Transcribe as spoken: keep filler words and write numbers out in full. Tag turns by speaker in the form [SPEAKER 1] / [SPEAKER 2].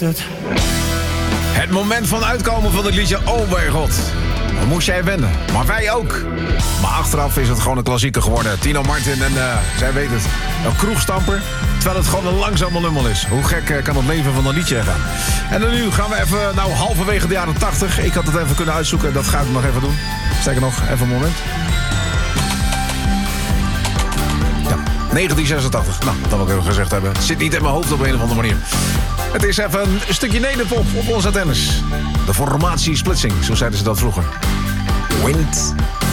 [SPEAKER 1] Het moment van uitkomen van het liedje, oh mijn god. Dan moest jij wennen, maar wij ook. Maar achteraf is het gewoon een klassieker geworden. Tino Martin en uh, zij weet het. Een kroegstamper, terwijl het gewoon een langzame lummel is. Hoe gek uh, kan het leven van een liedje gaan? En dan nu gaan we even, nou halverwege de jaren tachtig. Ik had het even kunnen uitzoeken, dat ga ik nog even doen. Sterker nog, even een moment. Ja, negentien zesentachtig. Nou, dat wil ik even gezegd hebben. Het zit niet in mijn hoofd op een of andere manier. Het is even een stukje nederpop op onze antennes. De formatiesplitsing, zo zeiden ze dat vroeger. Wind